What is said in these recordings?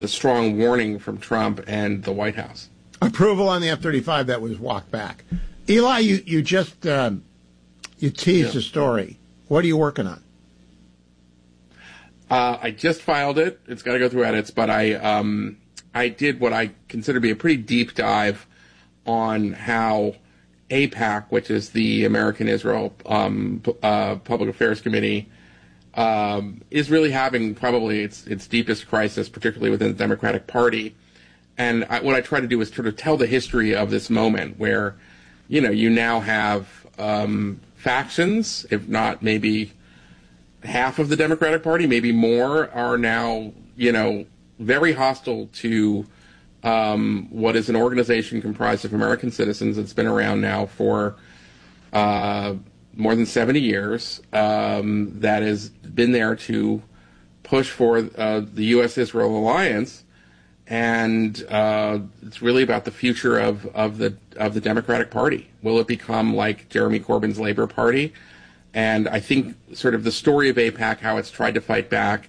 the strong warning from Trump and the White House. Approval on the F-35 that was walked back. Eli, you just you teased a story. What are you working on? I just filed it. It's got to go through edits, but I did what I consider to be a pretty deep dive on how AIPAC, which is the American Israel Public Affairs Committee, is really having probably its deepest crisis, particularly within the Democratic Party. And what I try to do is sort of tell the history of this moment where, you now have factions, if not maybe half of the Democratic Party, maybe more, are now, very hostile to what is an organization comprised of American citizens that's been around now for more than 70 years, that has been there to push for the U.S.-Israel alliance, and it's really about the future of the Democratic Party. Will it become like Jeremy Corbyn's Labour Party? And I think sort of the story of AIPAC, how it's tried to fight back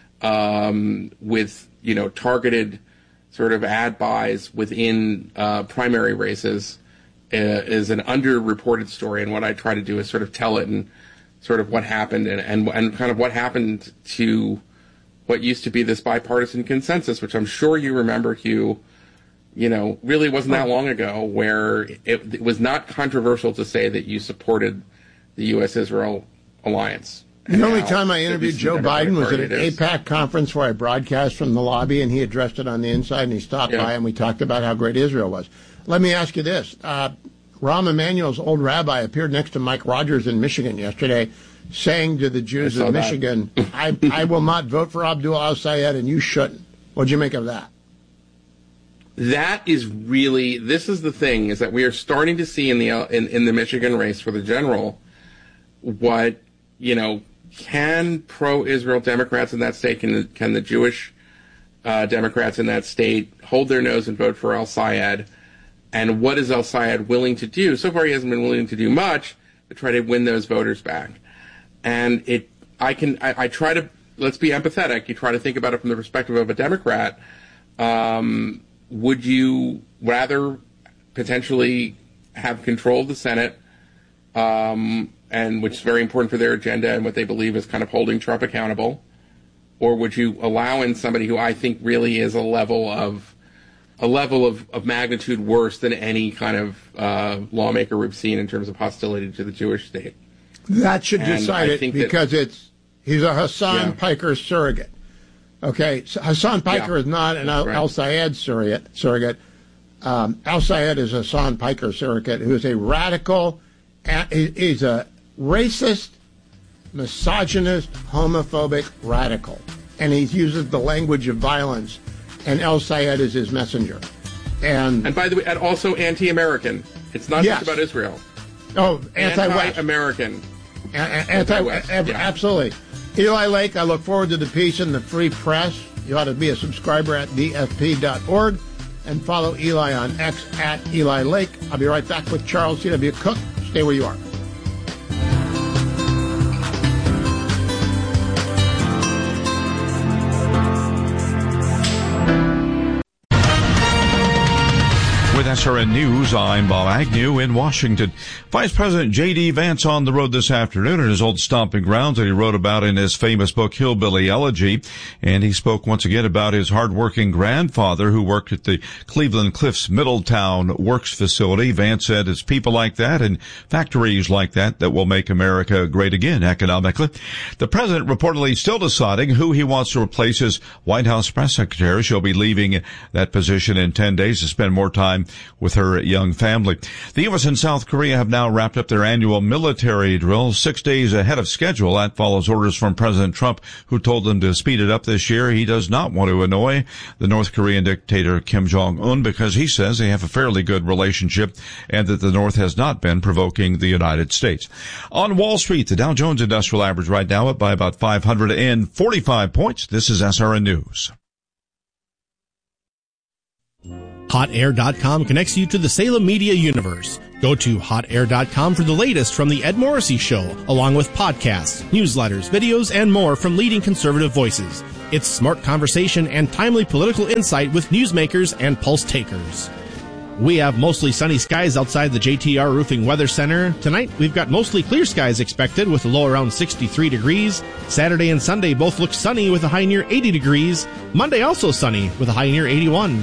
with targeted sort of ad buys within primary races, is an underreported story. And what I try to do is sort of tell it and sort of what happened and kind of what happened to what used to be this bipartisan consensus, which I'm sure you remember, Hugh, really wasn't that long ago, where it was not controversial to say that you supported the U.S.-Israel alliance. The only time I interviewed Joe Biden was at an AIPAC conference where I broadcast from the lobby, and he addressed it on the inside, and he stopped by, and we talked about how great Israel was. Let me ask you this. Rahm Emanuel's old rabbi appeared next to Mike Rogers in Michigan yesterday, saying to the Jews of Michigan, I will not vote for Abdul al-Sayed, and you shouldn't. What'd you make of that? That is really, this is the thing, is that we are starting to see in the Michigan race for the general what, can pro-Israel Democrats in that state, can the Jewish Democrats in that state hold their nose and vote for al-Sayed? And what is al-Sayed willing to do? So far, he hasn't been willing to do much to try to win those voters back. And I try to, let's be empathetic. You try to think about it from the perspective of a Democrat. Would you rather potentially have control of the Senate, and which is very important for their agenda and what they believe is kind of holding Trump accountable, or would you allow in somebody who I think really is a level of magnitude worse than any kind of lawmaker we've seen in terms of hostility to the Jewish state? That should decide it, because he's a Hassan Piker surrogate. Okay, so Hassan Piker is not an al-Sayed surrogate. Al-Sayed is a Hassan Piker surrogate who is a radical, he's a racist, misogynist, homophobic radical. And he uses the language of violence, and al-Sayed is his messenger. And by the way, and also anti-American. It's not just about Israel. Oh, anti-West. Anti-American. Anti-West. Absolutely. Eli Lake, I look forward to the piece in the Free Press. You ought to be a subscriber at thefp.org and follow Eli on X at Eli Lake. I'll be right back with Charles C.W. Cook. Stay where you are. With SRN News, I'm Bob Agnew in Washington. Vice President J.D. Vance on the road this afternoon in his old stomping grounds that he wrote about in his famous book, Hillbilly Elegy. And he spoke once again about his hardworking grandfather who worked at the Cleveland Cliffs Middletown Works facility. Vance said it's people like that and factories like that that will make America great again economically. The president reportedly still deciding who he wants to replace as White House press secretary. She'll be leaving that position in 10 days to spend more time with her young family. The U.S. and South Korea have now wrapped up their annual military drill 6 days ahead of schedule. That follows orders from President Trump, who told them to speed it up this year. He does not want to annoy the North Korean dictator Kim Jong-un because he says they have a fairly good relationship and that the North has not been provoking the United States. On Wall Street, the Dow Jones Industrial Average right now up by about 545 points. This is SRN News. HotAir.com connects you to the Salem Media universe. Go to HotAir.com for the latest from The Ed Morrissey Show, along with podcasts, newsletters, videos, and more from leading conservative voices. It's smart conversation and timely political insight with newsmakers and pulse takers. We have mostly sunny skies outside the JTR Roofing Weather Center. Tonight, we've got mostly clear skies expected with a low around 63 degrees. Saturday and Sunday both look sunny with a high near 80 degrees. Monday also sunny with a high near 81.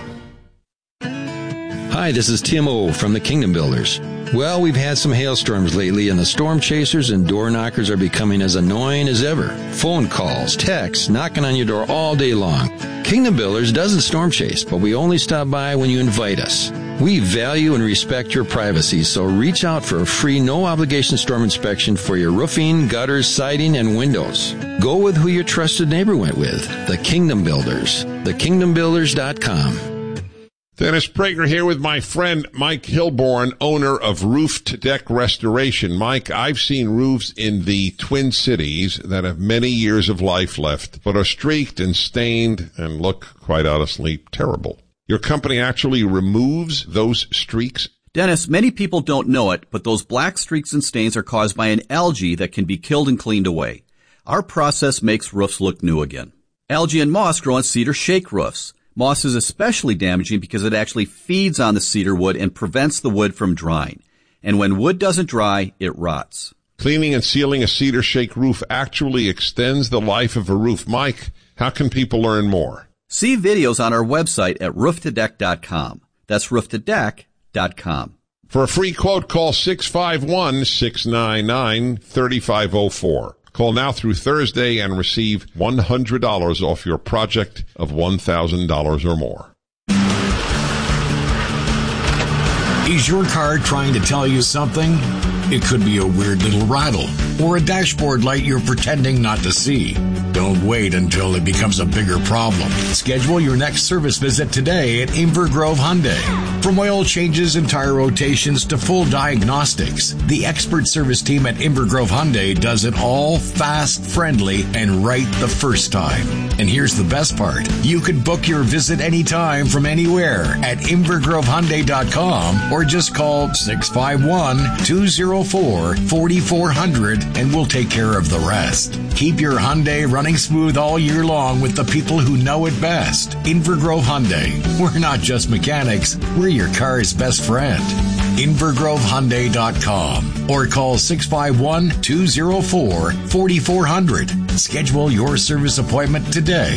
Hi, this is Tim O from the Kingdom Builders. Well, we've had some hailstorms lately, and the storm chasers and door knockers are becoming as annoying as ever. Phone calls, texts, knocking on your door all day long. Kingdom Builders doesn't storm chase, but we only stop by when you invite us. We value and respect your privacy, so reach out for a free, no-obligation storm inspection for your roofing, gutters, siding, and windows. Go with who your trusted neighbor went with, the Kingdom Builders. TheKingdomBuilders.com. Dennis Prager here with my friend Mike Hilborn, owner of Roof to Deck Restoration. Mike, I've seen roofs in the Twin Cities that have many years of life left, but are streaked and stained and look, quite honestly, terrible. Your company actually removes those streaks? Dennis, many people don't know it, but those black streaks and stains are caused by an algae that can be killed and cleaned away. Our process makes roofs look new again. Algae and moss grow on cedar shake roofs. Moss is especially damaging because it actually feeds on the cedar wood and prevents the wood from drying. And when wood doesn't dry, it rots. Cleaning and sealing a cedar shake roof actually extends the life of a roof. Mike, how can people learn more? See videos on our website at rooftodeck.com. That's rooftodeck.com. For a free quote, call 651-699-3504. Call now through Thursday and receive $100 off your project of $1,000 or more. Is your car trying to tell you something? It could be a weird little rattle or a dashboard light you're pretending not to see. Don't wait until it becomes a bigger problem. Schedule your next service visit today at Inver Grove Hyundai. From oil changes and tire rotations to full diagnostics, the expert service team at Inver Grove Hyundai does it all fast, friendly, and right the first time. And here's the best part. You can book your visit anytime from anywhere at InvergroveHyundai.com or just call 651-204-4400 and we'll take care of the rest. Keep your Hyundai running smooth all year long with the people who know it best. Inver Grove Hyundai. We're not just mechanics, we're your car's best friend. InvergroveHyundai.com or call 651-204-4400. Schedule your service appointment today.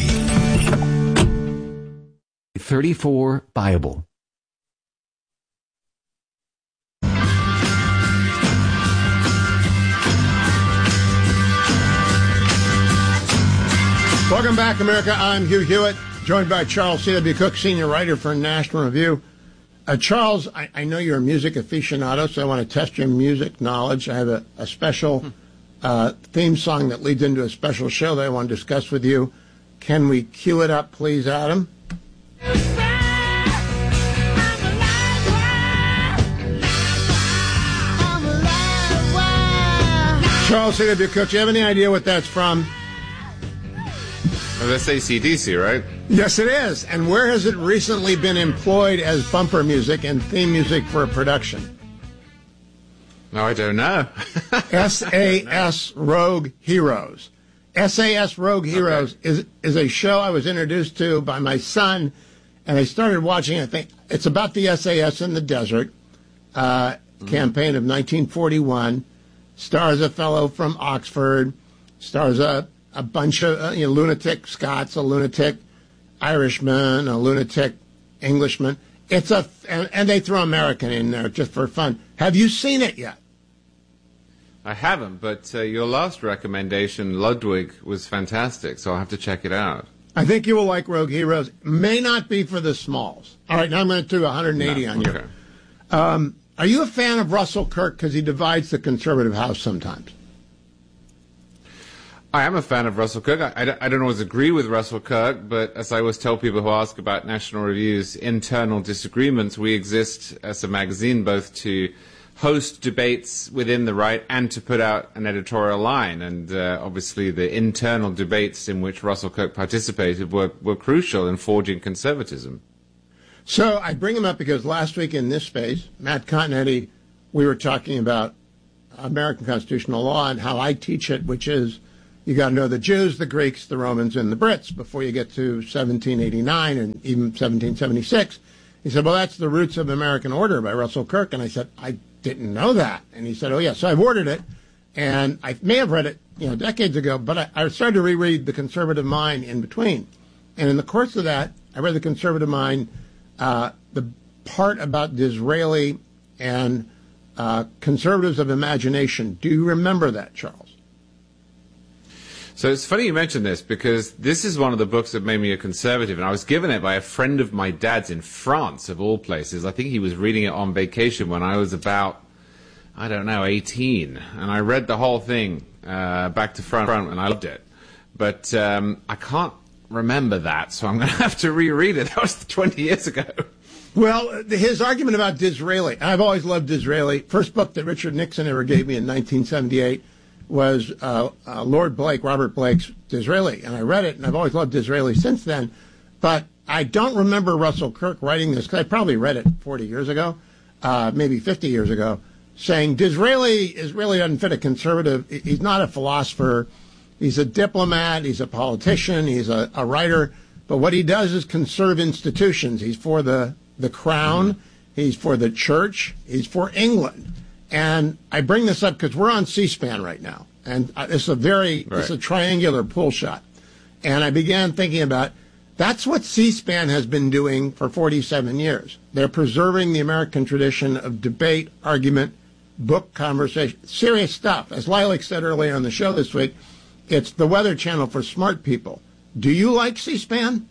34 Bible. Welcome back, America. I'm Hugh Hewitt, joined by Charles C.W. Cook, senior writer for National Review. Charles, I know you're a music aficionado, so I want to test your music knowledge. I have a special theme song that leads into a special show that I want to discuss with you. Can we cue it up, please, Adam? Charles C.W. Cook, do you have any idea what that's from? Well, that's AC/DC, right? Yes, it is. And where has it recently been employed as bumper music and theme music for a production? No, I don't know. SAS Rogue Heroes. SAS Rogue Heroes is a show I was introduced to by my son, and I started watching it. I think it's about the SAS in the desert campaign of 1941. Stars a fellow from Oxford. Stars a bunch of lunatic Scots, a lunatic Irishman, a lunatic Englishman. And they throw American in there just for fun. Have you seen it yet? I haven't, but your last recommendation, Ludwig, was fantastic, so I'll have to check it out. I think you will like Rogue Heroes. May not be for the smalls. All right, now I'm going to do 180 on you. Okay. Are you a fan of Russell Kirk because he divides the conservative House sometimes? I am a fan of Russell Kirk. I don't always agree with Russell Kirk, but as I always tell people who ask about National Review's internal disagreements, we exist as a magazine both to host debates within the right and to put out an editorial line. And obviously the internal debates in which Russell Kirk participated were crucial in forging conservatism. So I bring him up because last week in this space, Matt Continetti, we were talking about American constitutional law and how I teach it, which is You got to know the Jews, the Greeks, the Romans, and the Brits before you get to 1789 and even 1776. He said, well, that's The Roots of American Order by Russell Kirk. And I said, I didn't know that. And he said, oh, yeah. So I've ordered it. And I may have read it, decades ago, but I started to reread The Conservative Mind in between. And in the course of that, I read The Conservative Mind, the part about Disraeli and conservatives of imagination. Do you remember that, Charles? So it's funny you mention this, because this is one of the books that made me a conservative, and I was given it by a friend of my dad's in France, of all places. I think he was reading it on vacation when I was about, 18, and I read the whole thing back to front, and I loved it. But I can't remember that, so I'm going to have to reread it. That was 20 years ago. Well, his argument about Disraeli, I've always loved Disraeli. First book that Richard Nixon ever gave me in 1978 was Lord Blake, Robert Blake's Disraeli, and I read it, and I've always loved Disraeli since then. But I don't remember Russell Kirk writing this, because I probably read it 40 years ago, maybe 50 years ago, saying Disraeli is really unfit a conservative. He's not a philosopher. He's a diplomat. He's a politician. He's a writer. But what he does is conserve institutions. He's for the crown. He's for the church. He's for England. And I bring this up because we're on C-SPAN right now. And it's it's a triangular pull shot. And I began thinking about, that's what C-SPAN has been doing for 47 years. They're preserving the American tradition of debate, argument, book conversation, serious stuff. As Lilac said earlier on the show this week, it's the Weather Channel for smart people. Do you like C-SPAN?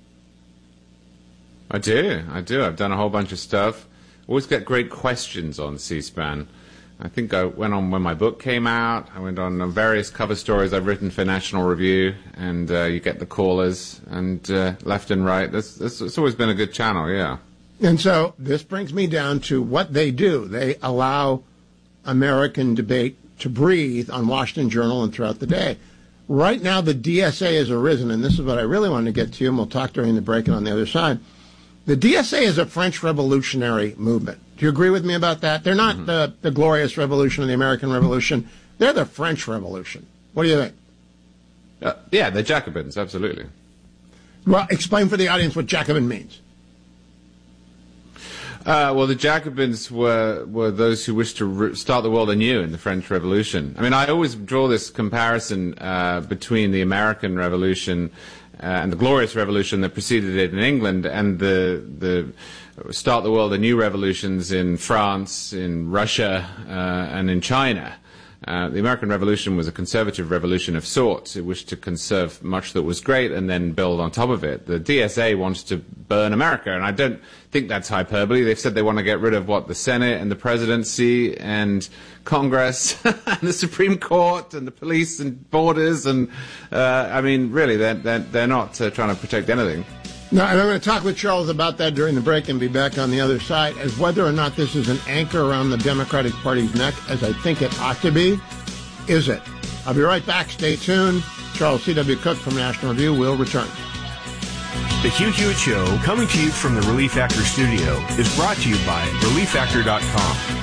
I do. I've done a whole bunch of stuff. Always get great questions on C-SPAN. I think I went on when my book came out. I went on various cover stories I've written for National Review, and you get the callers, and left and right. It's always been a good channel, yeah. And so this brings me down to what they do. They allow American debate to breathe on Washington Journal and throughout the day. Right now, the DSA has arisen, and this is what I really wanted to get to, and we'll talk during the break and on the other side. The DSA is a French revolutionary movement. Do you agree with me about that? They're not the glorious revolution of the American Revolution. They're the French Revolution. What do you think? Yeah, they're Jacobins, absolutely. Well, explain for the audience what Jacobin means. Well, the Jacobins were those who wished to start the world anew in the French Revolution. I mean, I always draw this comparison between the American Revolution and the Glorious Revolution that preceded it in England, and the start the world anew revolutions in France, in Russia, and in China. The American Revolution was a conservative revolution of sorts. It wished to conserve much that was great and then build on top of it. The DSA wants to burn America, and I don't think that's hyperbole. They've said they want to get rid of, the Senate and the presidency and Congress and the Supreme Court and the police and borders. And, I mean, really, they're not trying to protect anything. No, and I'm going to talk with Charles about that during the break and be back on the other side as whether or not this is an anchor around the Democratic Party's neck, as I think it ought to be. Is it? I'll be right back. Stay tuned. Charles C.W. Cook from National Review will return. The Hugh Hewitt Show, coming to you from the Relief Factor studio, is brought to you by ReliefFactor.com.